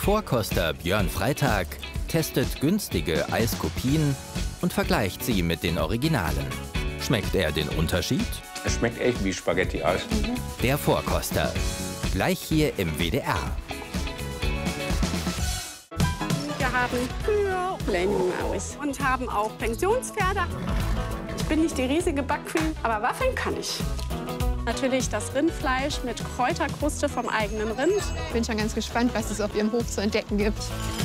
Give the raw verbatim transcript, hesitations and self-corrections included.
Vorkoster Björn Freitag testet günstige Eiskopien und vergleicht sie mit den Originalen. Schmeckt er den Unterschied? Es schmeckt echt wie Spaghetti-Eis. Mhm. Der Vorkoster. Gleich hier im W D R. Wir haben Kühe, Pläne-Maus und haben auch Pensionspferde. Ich bin nicht die riesige Backqueen, aber waffeln kann ich. Natürlich das Rindfleisch mit Kräuterkruste vom eigenen Rind. Ich bin schon ganz gespannt, was es auf Ihrem Hof zu entdecken gibt.